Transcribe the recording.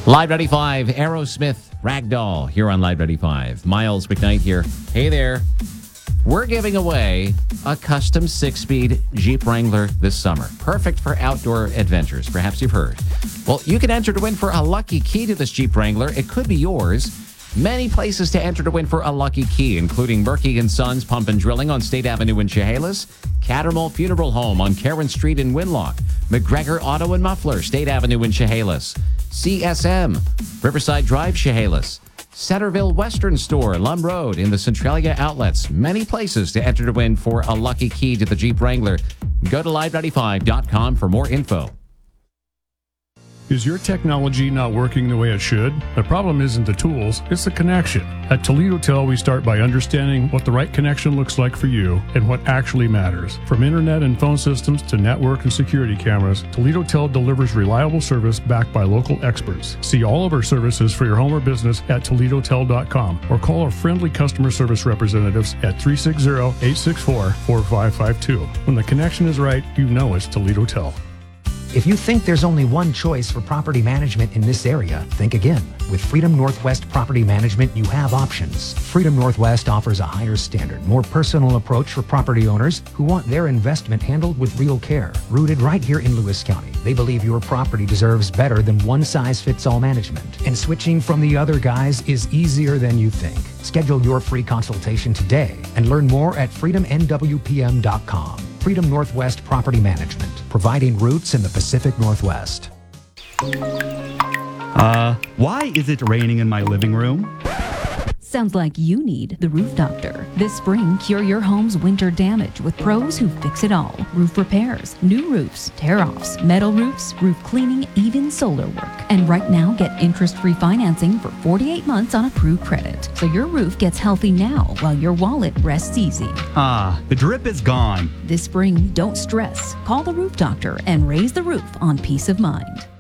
Live 95, Aerosmith, Ragdoll, here on Live 95. Miles McKnight here. Hey there. We're giving away a custom 6-speed Jeep Wrangler this summer. Perfect for outdoor adventures. Perhaps you've heard. Well, you can enter to win for a lucky key to this Jeep Wrangler. It could be yours. Many places to enter to win for a lucky key, including Murky & Sons Pump and Drilling on State Avenue in Chehalis, Cattermole Funeral Home on Karen Street in Winlock, McGregor Auto and Muffler, State Avenue in Chehalis, CSM, Riverside Drive, Chehalis, Centerville Western Store, Lum Road in the Centralia Outlets. Many places to enter to win for a lucky key to the Jeep Wrangler. Go to live95.com for more info. Is your technology not working the way it should? The problem isn't the tools, it's the connection. At Toledo Tel, we start by understanding what the right connection looks like for you and what actually matters. From internet and phone systems to network and security cameras, Toledo Tel delivers reliable service backed by local experts. See all of our services for your home or business at ToledoTel.com or call our friendly customer service representatives at 360-864-4552. When the connection is right, you know it's Toledo Tel. If you think there's only one choice for property management in this area, think again. With Freedom Northwest Property Management, you have options. Freedom Northwest offers a higher standard, more personal approach for property owners who want their investment handled with real care. Rooted right here in Lewis County, they believe your property deserves better than one-size-fits-all management. And switching from the other guys is easier than you think. Schedule your free consultation today and learn more at freedomnwpm.com. Freedom Northwest Property Management, providing roots in the Pacific Northwest. Why is it raining in my living room? Sounds like you need the Roof Doctor. This spring, cure your home's winter damage with pros who fix it all. Roof repairs, new roofs, tear-offs, metal roofs, roof cleaning, even solar work. And right now, get interest-free financing for 48 months on approved credit. So your roof gets healthy now while your wallet rests easy. The drip is gone. This spring, don't stress. Call the Roof Doctor and raise the roof on peace of mind.